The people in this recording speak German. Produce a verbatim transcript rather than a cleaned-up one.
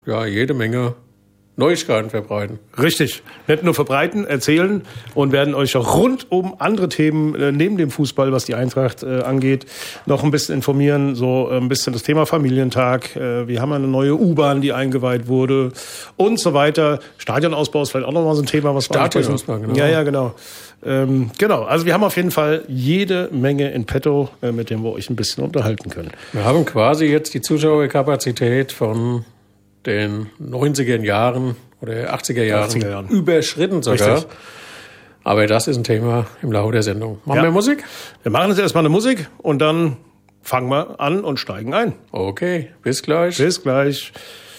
ja, jede Menge Neuigkeiten verbreiten. Richtig. Nicht nur verbreiten, erzählen und werden euch auch rund um andere Themen äh, neben dem Fußball, was die Eintracht äh, angeht, noch ein bisschen informieren. So äh, ein bisschen das Thema Familientag. Äh, wir haben eine neue U-Bahn, die eingeweiht wurde und so weiter. Stadionausbau ist vielleicht auch nochmal so ein Thema, was wir Stadionausbau, genau. Ja, ja, genau. Ähm, genau. Also wir haben auf jeden Fall jede Menge in petto, äh, mit dem wir euch ein bisschen unterhalten können. Wir haben quasi jetzt die Zuschauerkapazität von den neunziger Jahren oder achtziger Jahren, achtziger Jahren überschritten sogar. Richtig. Aber das ist ein Thema im Laufe der Sendung. Machen ja. wir Musik? Wir machen jetzt erstmal eine Musik und dann fangen wir an und steigen ein. Okay, bis gleich. Bis gleich.